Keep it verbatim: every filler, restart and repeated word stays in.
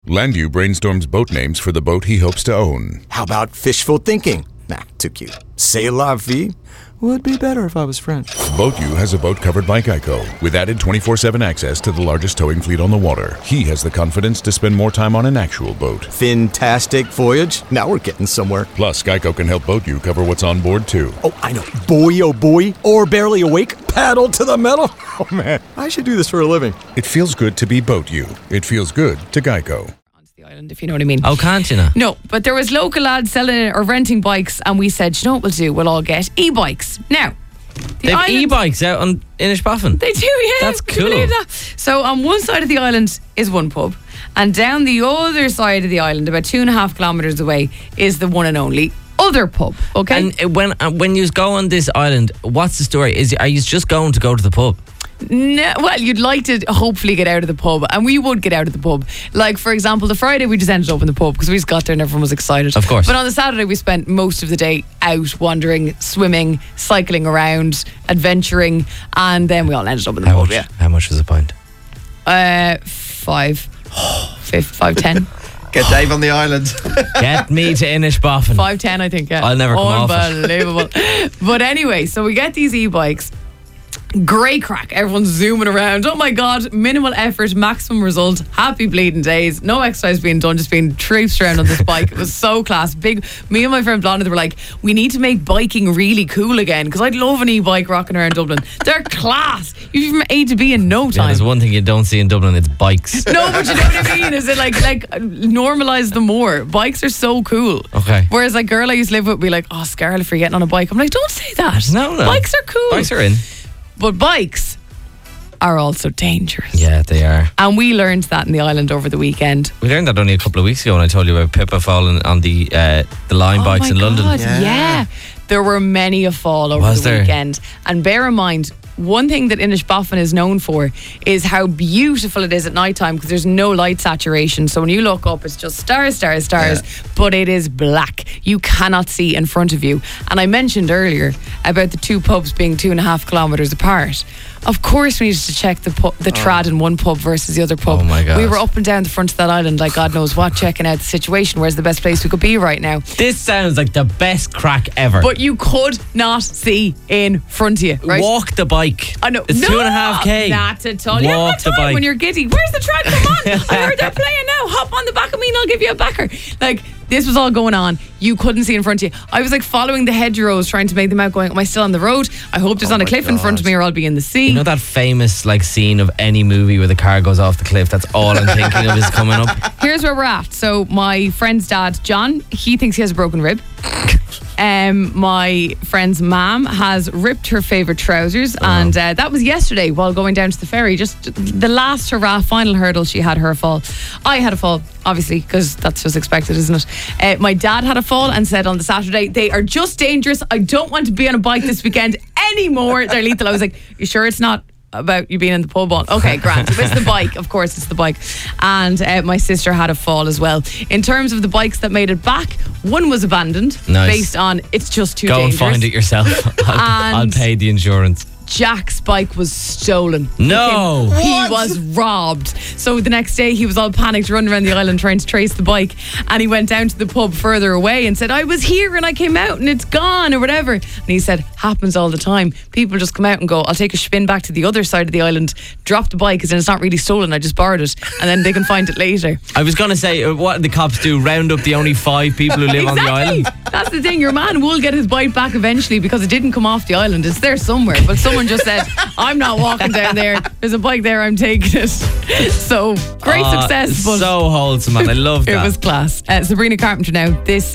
Landu brainstorms boat names for the boat he hopes to own. How about fishful thinking? Nah, too cute. C'est la vie? Would be better if I was French. BoatU has a boat covered by Geico with added twenty-four seven access to the largest towing fleet on the water. He has the confidence to spend more time on an actual boat. Fantastic voyage. Now we're getting somewhere. Plus, Geico can help BoatU cover what's on board, too. Oh, I know. Boy, oh boy. Or barely awake. Paddle to the metal. Oh, man. I should do this for a living. It feels good to be BoatU. It feels good to Geico. Island, if you know what I mean. Oh, can't you now? No, but there was local lads selling or renting bikes, and we said, you know what we'll do? We'll all get e-bikes. Now, the they have island, e-bikes out on Inishboffin. They do, yeah. That's Can you cool. believe that? So on one side of the island is one pub, and down the other side of the island, about two and a half kilometres away, is the one and only other pub. Okay. And when uh, when you go on this island, what's the story? Is are you just going to go to the pub? No, well, you'd like to hopefully get out of the pub, and we would get out of the pub. Like, for example, the Friday we just ended up in the pub because we just got there and everyone was excited. Of course. But on the Saturday we spent most of the day out wandering, swimming, cycling around, adventuring, and then we all ended up in the How pub. much? Yeah. How much was a pint? Uh, five, five, five ten, Get Dave on the island. Get me to Inishboffin. five ten. I think. Yeah. I'll never come off it. Unbelievable. But anyway, so we get these e-bikes. Great crack. Everyone's zooming around. Oh my God. Minimal effort, maximum result. Happy bleeding days. No exercise being done, just being traipsed around on this bike. It was so class. Big. Me and my friend Blonda, they were like, we need to make biking really cool again because I'd love an e-bike rocking around Dublin. They're class. You're from A to B in no Yeah, time. there's one thing you don't see in Dublin, it's bikes. No, but you know what I mean? Is it like like normalise them more? Bikes are so cool. Okay. Whereas like girl I used to live with would be like, oh, Scarlett, if you're getting on a bike. I'm like, don't say that. No, no. Bikes are cool. Bikes are in. But bikes are also dangerous. Yeah, they are. And we learned that in the island over the weekend. We learned that only a couple of weeks ago when I told you about Pippa falling on the uh, the line Oh bikes my in London. God, Yeah. yeah. There were many a fall over Was the there? weekend. And bear in mind, one thing that Inishboffin is known for is how beautiful it is at night time because there's no light saturation. So when you look up, it's just stars, stars, stars, but it is black. You cannot see in front of you. And I mentioned earlier about the two pubs being two and a half kilometres apart. Of course we needed to check the pu- the trad in one pub versus the other pub. Oh my God. We were up and down the front of that island like God knows what, checking out the situation. Where's the best place we could be right now? This sounds like the best crack ever. But you could not see in front of you, right? Walk the bike. I know. It's no, two and a half K. Not at all. Yeah, Walk that's the fine bike. when you're giddy. Where's the track? Come on. I heard they're playing now. Hop on the back of me and I'll give you a backer. Like, this was all going on. You couldn't see in front of you. I was like following the hedgerows, trying to make them out, going, am I still on the road? I hope there's Oh not a my cliff in front of God. me or I'll be in the sea. You know that famous like scene of any movie where the car goes off the cliff? That's all I'm thinking of is coming up. Here's where we're at. So my friend's dad, John, he thinks he has a broken rib. Um, my friend's mom has ripped her favourite trousers, and uh, that was yesterday while going down to the ferry. Just the last hurrah, final hurdle, she had her fall. I had a fall, obviously, because that's just expected, isn't it? Uh, my dad had a fall and said on the Saturday, they are just dangerous. I don't want to be on a bike this weekend anymore. They're lethal. I was like, you sure it's not about you being in the pub on? Okay, grand. If it's the bike, of course it's the bike. And uh, my sister had a fall as well. In terms of the bikes that made it back, one was abandoned Nice. based on it's just too Go dangerous. and find it yourself. I'll, I'll And- pay the insurance. Jack's bike was stolen. No. He What? was robbed. So the next day he was all panicked, running around the island trying to trace the bike. And he went down to the pub further away and said, I was here and I came out and it's gone or whatever. And he said, happens all the time. People just come out and go, I'll take a spin back to the other side of the island, drop the bike, because then it's not really stolen. I just borrowed it. And then they can find it later. I was going to say, uh, what did the cops do? Round up the only five people who live on the Exactly. island? That's the thing. Your man will get his bike back eventually because it didn't come off the island. It's there somewhere. But someone just said, I'm not walking down there. There's a bike there. I'm taking it. So great Ah, success. But so wholesome, man. I love that. it was class. Uh, Sabrina Carpenter now. This